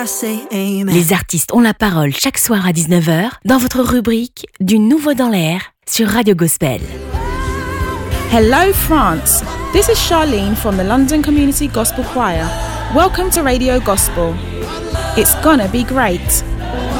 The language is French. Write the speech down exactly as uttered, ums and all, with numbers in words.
I say amen. Les artistes ont la parole chaque soir à dix-neuf heures dans votre rubrique Du Nouveau dans l'air sur Radio Gospel. Hello France, this is Charlene from the London Community Gospel Choir. Welcome to Radio Gospel. It's gonna be great.